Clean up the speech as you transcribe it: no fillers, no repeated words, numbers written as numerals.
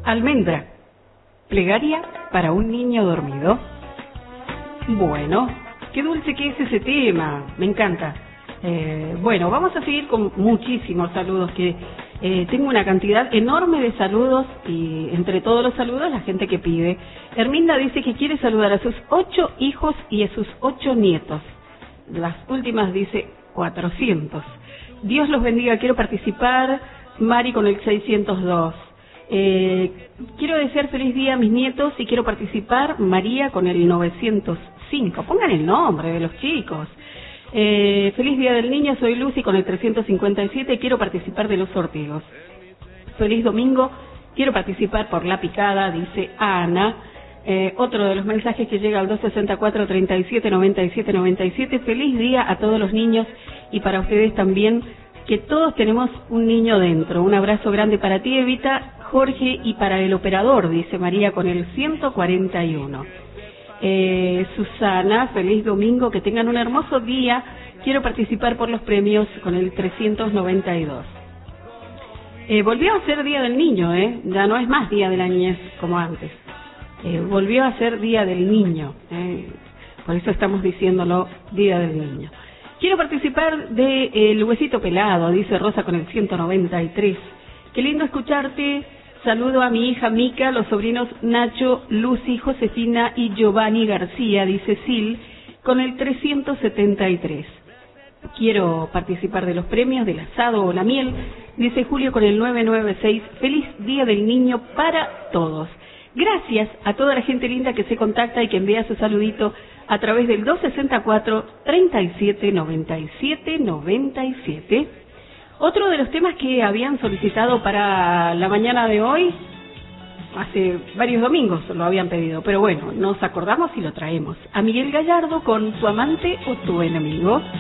Almendra, plegaria para un niño dormido. Bueno, qué dulce que es ese tema, me encanta. Bueno, vamos a seguir con muchísimos saludos, que tengo una cantidad enorme de saludos, y entre todos los saludos la gente que pide. Herminda dice que quiere saludar a sus 8 hijos y a sus 8 nietos. Las últimas dice 400. Dios los bendiga, quiero participar. Mari con el 602. Quiero desear feliz día a mis nietos y quiero participar. María con el 905. Pongan el nombre de los chicos. Feliz día del niño, soy Lucy con el 357. Quiero participar de los sorteos. Feliz domingo, quiero participar por la picada, dice Ana. Otro de los mensajes que llega al 264 37 97 97. Feliz día a todos los niños y para ustedes también, que todos tenemos un niño dentro. Un abrazo grande para ti, Evita, Jorge, y para el operador, dice María con el 141. Susana, feliz domingo, que tengan un hermoso día. Quiero participar por los premios con el 392. Volvió a ser Día del Niño, ya no es más Día de la Niñez como antes. Volvió a ser Día del Niño, por eso estamos diciéndolo Día del Niño. Quiero participar de El Huesito Pelado, dice Rosa con el 193. Qué lindo escucharte. Saludo a mi hija Mica, los sobrinos Nacho, Lucy, Josefina y Giovanni García, dice Sil, con el 373. Quiero participar de los premios del asado o la miel, dice Julio con el 996. Feliz Día del Niño para todos. Gracias a toda la gente linda que se contacta y que envía su saludito a través del 264 37 97 97. Otro de los temas que habían solicitado para la mañana de hoy, hace varios domingos lo habían pedido, pero bueno, nos acordamos y lo traemos. A Miguel Gallardo con Tu amante o tu enemigo.